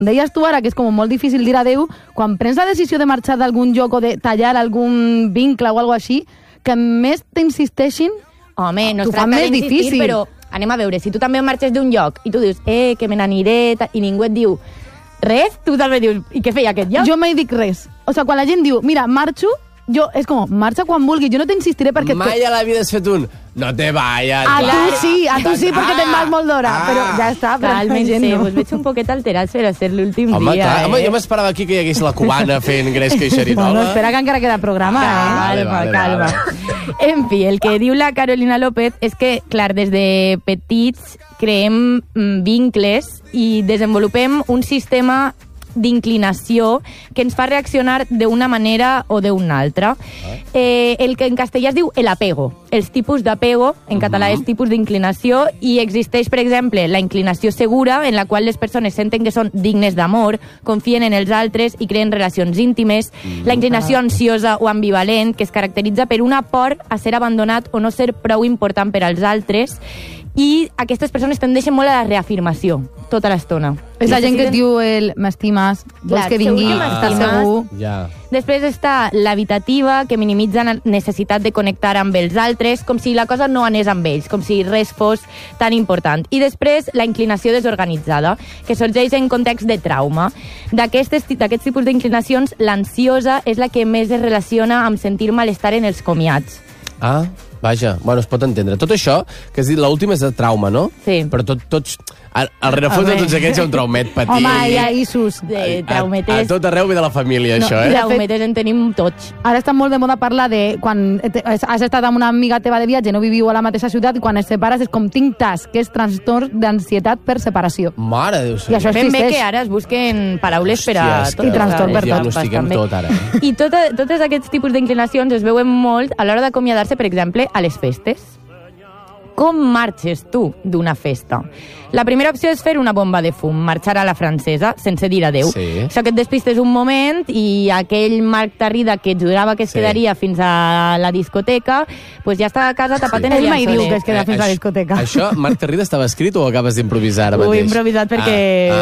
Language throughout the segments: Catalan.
Deies tu ara que és com molt difícil dir adeu, quan prens la decisió de marxar d'algun lloc o de tallar algun vincle o alguna així, que més t'insisteixin, home, no es t'ho fa tracta més d'insistir, difícil. però anem a veure, si tu també marxes d'un lloc i tu dius, que me n'aniré, i ningú et diu res, tu també dius, i què feia aquest lloc? Jo mai dic res. O sigui, quan la gent diu, mira, marxo, jo, és com, marxa quan vulguis, jo no t'insistiré perquè... Mai a la vida has fet un... No te vayas. A tu sí, perquè te'n vas molt d'hora, però ja està, però la gent no. Us veig un poquet alterats per a ser l'últim Home, dia. clar, home, jo m'esperava aquí que hi hagués la cubana fent gresca i xerinola. Bueno, espera que encara queda programa, Calma. En fi, el que diu la Carolina López és que, clar, des de petits creem vincles i desenvolupem un sistema d'inclinació que ens fa reaccionar d'una manera o d'una altra. El que en castellà es diu el apego. Els tipus d'apego, en català és tipus d'inclinació, i existeix, per exemple, la inclinació segura, en la qual les persones senten que són dignes d'amor, confien en els altres i creen relacions íntimes. La inclinació ansiosa o ambivalent, que es caracteritza per una por a ser abandonat o no ser prou important per als altres. I aquestes persones tendeixen molt a la reafirmació tota l'estona. És la gent que et diu el m'estimes, vols que vingui, estàs segur. Ja. Després està l'evitativa, que minimitza la necessitat de connectar amb els altres, com si la cosa no anés amb ells, com si res fos tan important. I després la inclinació desorganitzada, que sorgeix en context de trauma. D'aquests tipus d'inclinacions, l'ansiosa és la que més es relaciona amb sentir malestar en els comiats. Ah, vaja, bueno, es pot entendre. Tot això, que has dit, l'última és de trauma, no? Sí. Però tots... Al rerefons de tots aquests hi ha un traumet petit. Home, ja, Isus. Traumetes... A tot arreu ve de la família, això, eh? Traumetes en tenim tots. Ara està molt de moda parlar de quan has estat amb una amiga teva de viatge, no viviu a la mateixa ciutat, i quan es separes és com tinc TAS, que és trastorn d'ansietat per separació. Mare de Déu. I això Ben bé existeix. que ara es busquen paraules per a... I trastorn per tot. Diagnostiquem tot, ara. I tots aquests tipus d'inclinacions es veuen molt a l'hora d'acomiadar-se, per exemple, a les festes. Com marxes tu d'una festa? La primera opció és fer una bomba de fum, marxar a la francesa, sense dir adeu. Sí. Això que et despistes un moment i aquell Marc Tarrida que jurava que es quedaria fins a la discoteca, pues ja està a casa tapat en el Ell mai diu que llençoler. es queda fins a la discoteca. Això, Marc Tarrida, estava escrit o ho acabes d'improvisar ara mateix? Ho he improvisat perquè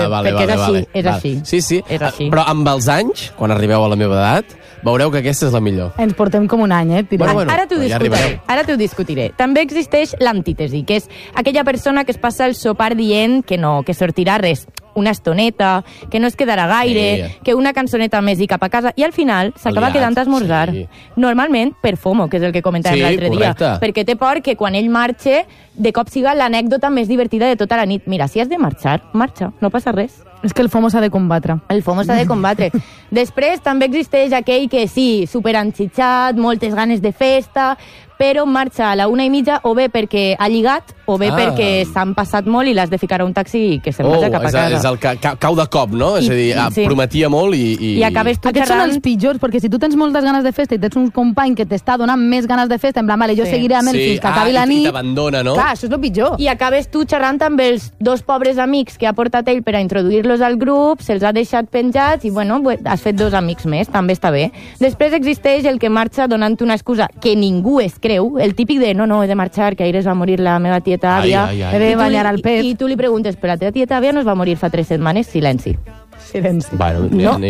és així. Sí. És així. Però amb els anys, quan arribeu a la meva edat, veureu que aquesta és la millor. Ens portem com un any, Bueno, Ara t'ho ja discutiré. arribareu. Discutiré. També existeix l'antítesi, que és aquella persona que es passa el sopar dient que no, que sortirà res, una estoneta, que no es quedarà gaire, que una cançoneta més i cap a casa, i al final s'acaba quedant a esmorzar. Sí. Normalment per FOMO, que és el que comentàvem l'altre dia. Perquè té por que quan ell marxe, de cop siga l'anècdota més divertida de tota la nit. Mira, si has de marxar, marxa, no passa res. És que el FOMO s'ha de combatre. El FOMO s'ha de combatre. Després també existeix aquell que sí, superenxitxat, moltes ganes de festa, però marxa a la 1:30 o bé perquè ha lligat o bé perquè s'han passat molt i l'has de ficar a un taxi i que se'n vagi cap a casa. És el cau de cop, no? És a dir, prometia molt i... I acabes tu Aquests són els pitjors, perquè si tu tens moltes ganes de festa i tens un company que t'està donant més ganes de festa, en plan, vale, jo seguiré amb ell fins que acabi la nit... I t'abandona, no? Clar, això és el pitjor. I acabes tu xerrant amb els dos pobres amics que ha portat ell per a introduir-los al grup, se'ls ha deixat penjats i, bueno, has fet dos amics més, també està bé. Després existeix el que marxa donant una excusa que ningú es creu, el típic de no, he de marxar, que ahir es va morir la meva tieta àvia, he de banyar al pet. I tu li preguntes, però la teva tieta àvia no es va morir fa 3 setmanes? Silenci. Bueno,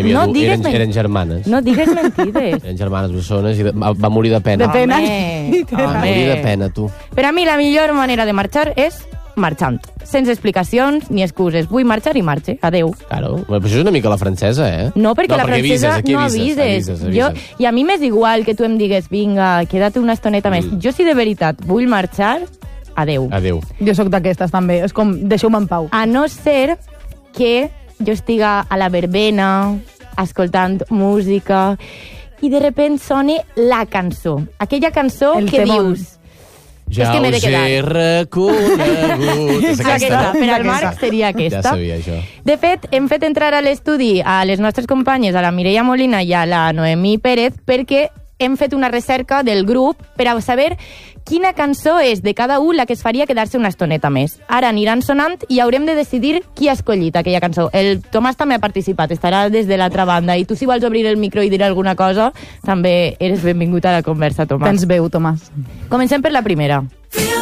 eren germanes. No digues mentides. Eren germanes bessones i va morir de pena. De pena. Va morir de pena, tu. Per a mi la millor manera de marxar és marxant, sense explicacions ni excuses. Vull marxar i marxe. Adeu. Claro, però això és una mica la francesa, eh? No, perquè la francesa no avises. I a mi m'és igual que tu em digues, vinga, queda't una estoneta més. Jo, si de veritat vull marxar, adeu. Adeu. Jo sóc d'aquestes, també. És com, deixeu-me en pau. A no ser que jo estiga a la verbena, escoltant música, i de repente soni la cançó. Aquella cançó que dius... Ja us he reconegut. És aquesta, no? Per al Marc seria aquesta. Ja sabia això. De fet, hem fet entrar a l'estudi a les nostres companyes, a la Mireia Molina i a la Noemí Pérez, perquè hem fet una recerca del grup per a saber quina cançó és de cada un la que es faria quedar-se una estoneta més. Ara aniran sonant i haurem de decidir qui ha escollit aquella cançó. El Tomàs també ha participat, estarà des de l'altra banda, i tu, si vols obrir el micro i dir alguna cosa, també eres benvingut a la conversa, Tomàs. Tens veu, Tomàs. Comencem per la primera.